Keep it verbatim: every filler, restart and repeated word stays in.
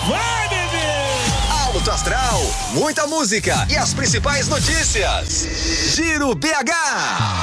Vai, bebê! Alto Astral, muita música e as principais notícias. Giro B H.